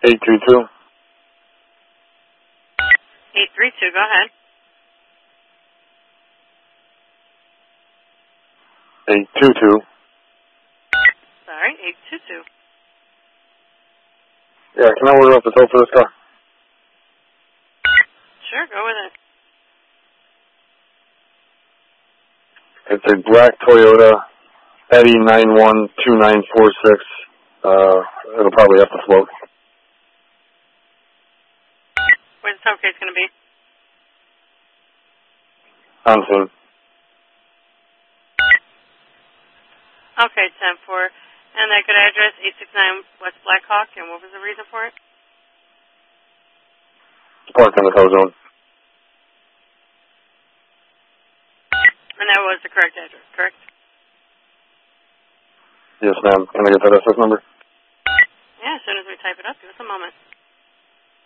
832. 832, go ahead. 822. Sorry, 822. Yeah, can I order up the tow for this car? Sure, go with it. It's a black Toyota Eddy 912946. It'll probably have to float. Where's the tow case going to be? On scene. Okay, 10-4. And that good address, 869 West Blackhawk, and what was the reason for it? It's parked in the tow zone. And that was the correct address, correct? Yes, ma'am. Can I get that SS number? Yeah, as soon as we type it up, give us a moment.